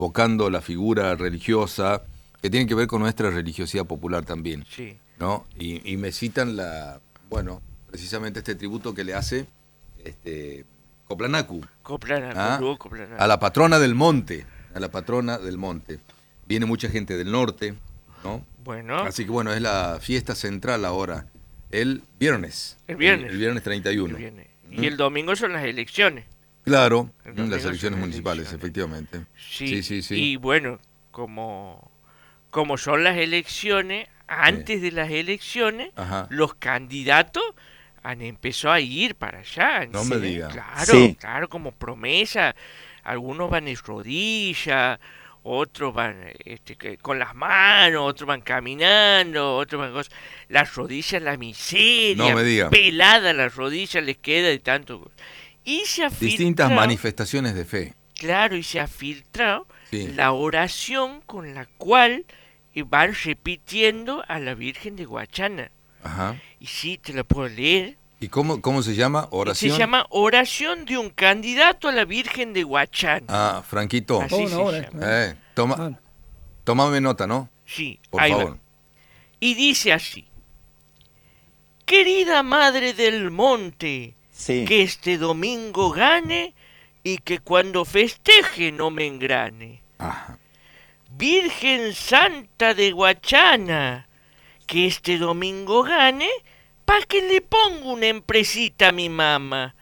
evocando la figura religiosa, que tiene que ver con nuestra religiosidad popular también, Sí. ¿no? Y me citan precisamente este tributo que le hace Coplanacu, Coplanacu. a la patrona del monte, Viene mucha gente del norte, ¿no? Bueno. Así que bueno, es la fiesta central ahora, el viernes. El viernes 31. Y el domingo son las elecciones. Claro, las elecciones municipales, efectivamente. Sí. Y bueno, como son las elecciones, antes de las elecciones, los candidatos han empezado a ir para allá. No me diga. Claro, como promesa. Algunos van en rodillas, otros van con las manos, otros van caminando, otros van cosas. Las rodillas, la miseria, no me diga. Pelada las rodillas les queda de tanto. Y se ha distintas manifestaciones de fe. Claro, y se ha filtrado la oración con la cual van repitiendo a la Virgen de Guachana. Ajá. Y sí, te la puedo leer. ¿Y cómo se llama? ¿Oración? Se llama Oración de un candidato a la Virgen de Guachana. Ah, Franquito. Así se llama. Tómame nota, ¿no? Sí, por favor. Va. Y dice así: querida Madre del Monte, que este domingo gane y que cuando festeje no me engrane. Ajá. Virgen Santa de Guachana, que este domingo gane pa' que le ponga una empresita a mi mamá.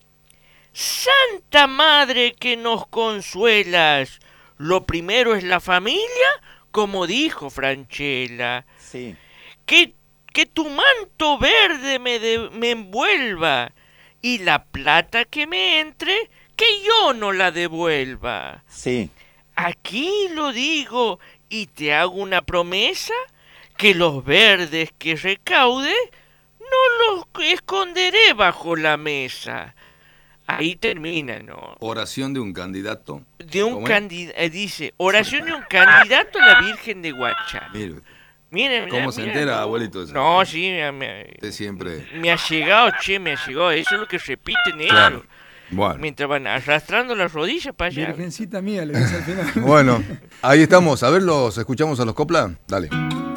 Santa Madre que nos consuelas, lo primero es la familia, como dijo Franchella. Sí. Que tu manto verde me envuelva y la plata que me entre, que yo no la devuelva. Sí. Aquí lo digo y te hago una promesa, que los verdes que recaude no los esconderé bajo la mesa. Ahí termina, ¿no? Oración de un candidato. Dice, oración de un candidato a la Virgen de Guachana. Miren, ¿cómo se entera, abuelito? No, sí, Usted siempre... me ha llegado. Eso es lo que repiten ellos. Claro. Bueno. Mientras van arrastrando las rodillas para allá. Virgencita mía, le dice al final. Bueno, ahí estamos. A ver, ¿los escuchamos a los copla? Dale.